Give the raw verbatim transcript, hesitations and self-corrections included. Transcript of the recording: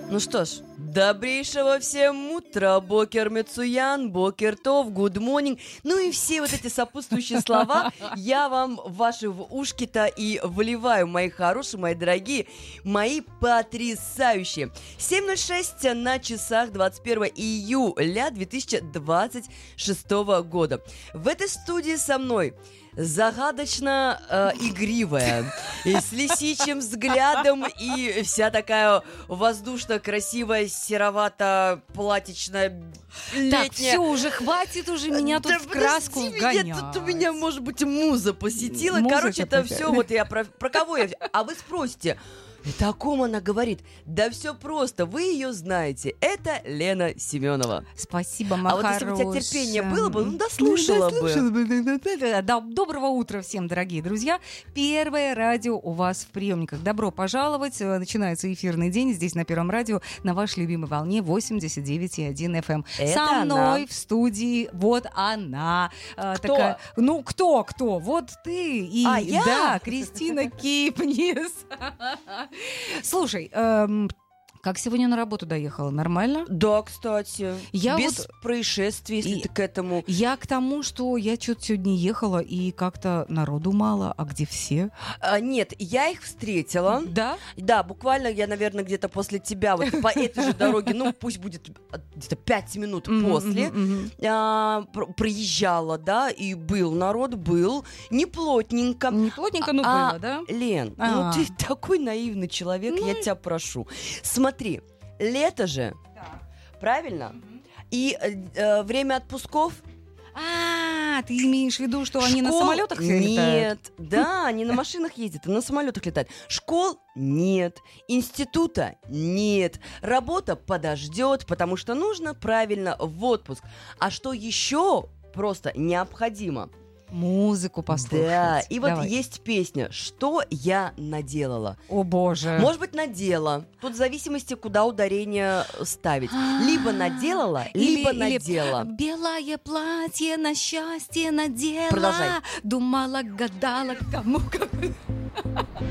Ну что ж, добрейшего всем утра, бокер мецуян, бокер тов, good morning. Ну и все вот эти сопутствующие слова я вам в ваши в ушки-то и вливаю, мои хорошие, мои дорогие, мои потрясающие. семь ноль шесть на часах двадцать первого июля две тысячи двадцать шестого года. В этой студии со мной загадочно э, игривая, и с лисичьим взглядом, и вся такая воздушно-красивая, серовато-платичная, летняя. Так, все, уже хватит уже меня тут да в краску вгонять. Меня, тут у меня, может быть, муза посетила. Музыка Короче, это посетила. все, вот я про, про кого я... А вы спросите, это о ком она говорит? Да все просто, вы ее знаете. Это Лена Семенова. Спасибо, моя А вот если бы у тебя хорошая. терпение было бы, ну, дослушала бы. бы. Да, доброго утра всем, дорогие друзья. Первое радио у вас в приемниках. Добро пожаловать. Начинается эфирный день здесь на Первом радио на вашей любимой волне восемьдесят девять и один эф эм. Это Со она. мной в студии вот она. А, Кто? такая- ну, кто, кто? Вот ты и А, я? да, Кристина Кипнис. Слушай, эм, как сегодня на работу доехала? Нормально? Да, кстати. Я Без вот- происшествий, если И- ты к этому... Я к тому, что я что-то сегодня ехала, и как-то народу мало, а где все? А, нет, я их встретила. Да? Да, буквально я, наверное, где-то после тебя, вот по этой же дороге, ну, пусть будет а, где-то пять минут после, а, пр- проезжала, да, и был народ, был, не плотненько. Не плотненько, но А, было, да? Лен, А. ну ты такой наивный человек, я тебя прошу. Смотри, лето же, правильно? И э, э, время отпусков. А, ты имеешь в виду, что они на Школ самолетах все летают? Нет, да, они на машинах ездят, а на самолетах летают. Школ нет, института нет, работа подождет, потому что нужно правильно в отпуск. А что еще просто необходимо? Музыку послушать. Да, и вот Давай. есть песня «Что я наделала». О, боже. Может быть, надела. Тут в зависимости, куда ударение ставить. Либо наделала, Или- либо или надела. белое платье на счастье надела. Продолжай. Думала, гадала, кому как.